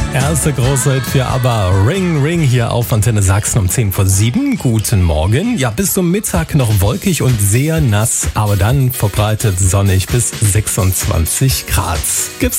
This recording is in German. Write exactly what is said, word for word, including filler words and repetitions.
Erster große Hit für ABBA, Ring Ring, hier auf Antenne Sachsen um zehn vor sieben. Guten Morgen. Ja, bis zum Mittag noch wolkig und sehr nass, aber dann verbreitet sonnig bis sechsundzwanzig Grad. Gibt's